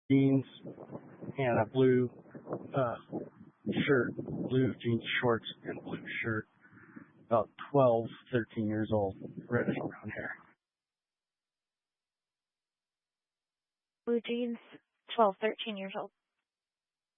jeans and a blue shirt, blue jeans shorts and blue shirt. About 12, 13 years old, reddish brown hair. Blue jeans, 12, 13 years old.